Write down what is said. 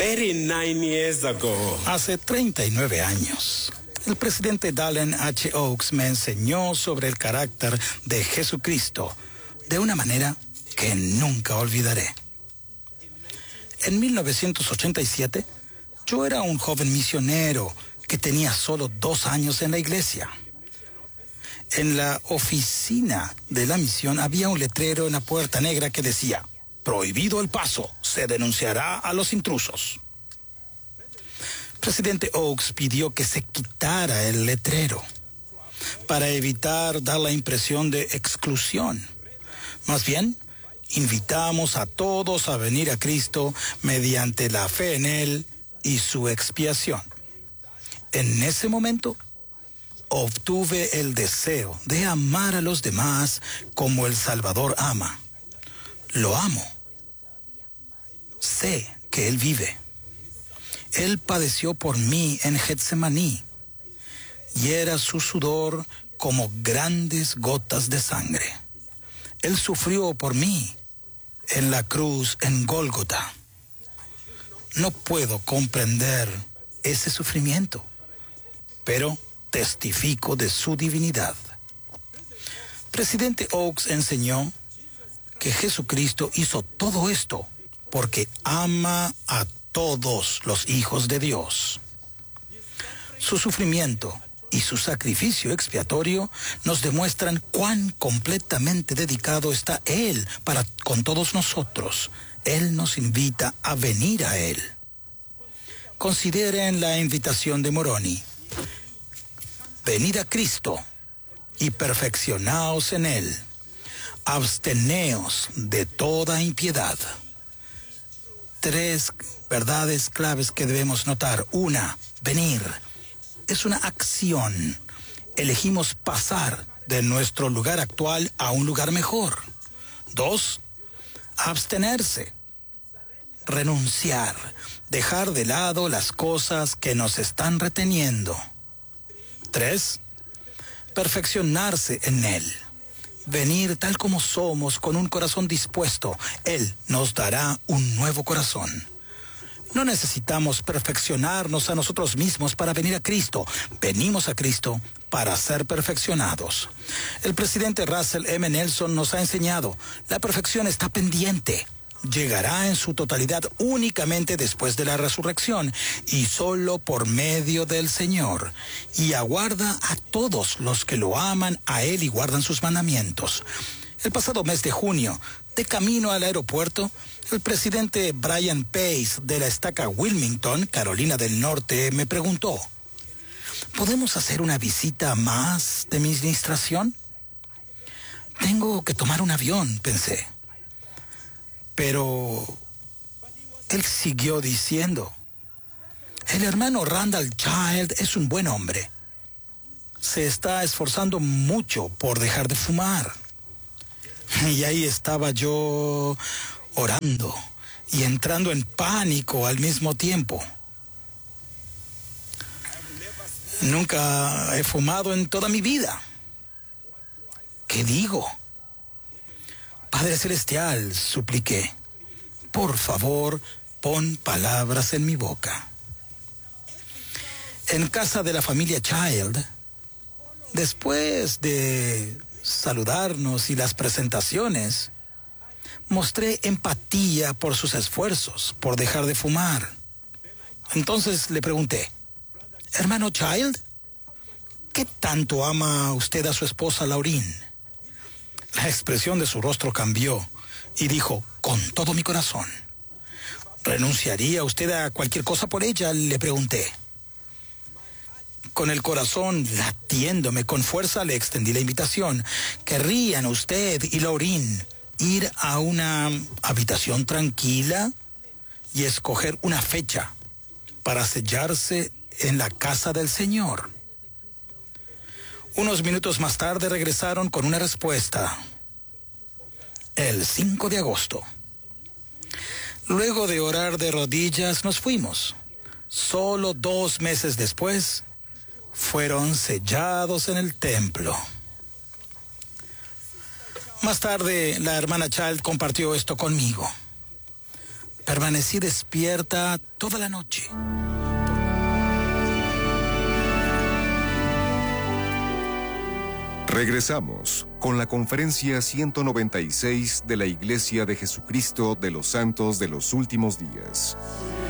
39 years ago. Hace 39 años, el presidente Dallin H. Oaks me enseñó sobre el carácter de Jesucristo de una manera que nunca olvidaré. En 1987, yo era un joven misionero que tenía solo 2 años en la iglesia. En la oficina de la misión había un letrero en la puerta negra que decía: prohibido el paso, se denunciará a los intrusos. Presidente Oaks pidió que se quitara el letrero para evitar dar la impresión de exclusión. Más bien, invitamos a todos a venir a Cristo mediante la fe en Él y su expiación. En ese momento, obtuve el deseo de amar a los demás como el Salvador ama. Lo amo. Sé que Él vive. Él padeció por mí en Getsemaní, y era su sudor como grandes gotas de sangre. Él sufrió por mí en la cruz en Gólgota. No puedo comprender ese sufrimiento, pero testifico de su divinidad. Presidente Oaks enseñó que Jesucristo hizo todo esto porque ama a todos los hijos de Dios. Su sufrimiento y su sacrificio expiatorio nos demuestran cuán completamente dedicado está Él para con todos nosotros. Él nos invita a venir a Él. Consideren la invitación de Moroni. Venid a Cristo y perfeccionaos en Él. Absteneos de toda impiedad. 3 verdades claves que debemos notar. 1, venir. Es una acción. Elegimos pasar de nuestro lugar actual a un lugar mejor. 2, abstenerse. Renunciar. Dejar de lado las cosas que nos están reteniendo. 3, perfeccionarse en Él. Venir tal como somos con un corazón dispuesto. Él nos dará un nuevo corazón. No necesitamos perfeccionarnos a nosotros mismos para venir a Cristo. Venimos a Cristo para ser perfeccionados. El presidente Russell M. Nelson nos ha enseñado: la perfección está pendiente. Llegará en su totalidad únicamente después de la resurrección y solo por medio del Señor. Y aguarda a todos los que lo aman a Él y guardan sus mandamientos. El pasado mes de junio, de camino al aeropuerto, el presidente Brian Pace de la estaca Wilmington, Carolina del Norte, me preguntó: ¿podemos hacer una visita más de mi administración? Tengo que tomar un avión, pensé. Pero él siguió diciendo: el hermano Randall Child es un buen hombre. Se está esforzando mucho por dejar de fumar. Y ahí estaba yo orando y entrando en pánico al mismo tiempo. Nunca he fumado en toda mi vida. ¿Qué digo? Padre Celestial, supliqué, por favor, pon palabras en mi boca. En casa de la familia Child, después de saludarnos y las presentaciones, mostré empatía por sus esfuerzos por dejar de fumar. Entonces le pregunté: hermano Child, ¿qué tanto ama usted a su esposa Laureen? La expresión de su rostro cambió y dijo: con todo mi corazón. ¿Renunciaría usted a cualquier cosa por ella?, le pregunté. Con el corazón latiéndome con fuerza le extendí la invitación. ¿Querrían usted y Laureen ir a una habitación tranquila y escoger una fecha para sellarse en la casa del Señor? Unos minutos más tarde regresaron con una respuesta: el 5 de agosto. Luego de orar de rodillas nos fuimos. Solo 2 meses después, fueron sellados en el templo. Más tarde, la hermana Child compartió esto conmigo. Permanecí despierta toda la noche. Regresamos con la conferencia 196 de la Iglesia de Jesucristo de los Santos de los Últimos Días.